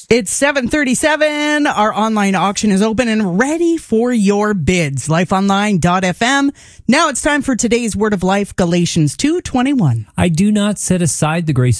It's 7:37. Our online auction is open and ready for your bids. Lifeonline.fm. Now it's time for today's Word of Life, Galatians 2:21. I do not set aside the grace